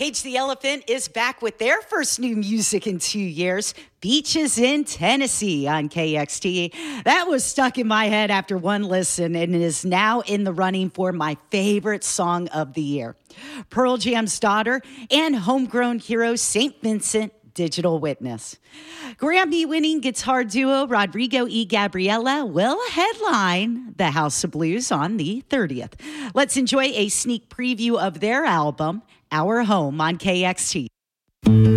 Cage the Elephant is back with their first new music in 2 years, Beaches in Tennessee on KXT. That was stuck in my head after one listen and is now in the running for my favorite song of the year. Pearl Jam's Daughter and homegrown hero St. Vincent, Digital Witness. Grammy-winning guitar duo Rodrigo y Gabriela will headline the House of Blues on the 30th. Let's enjoy a sneak preview of their album, Our Home, on KXT.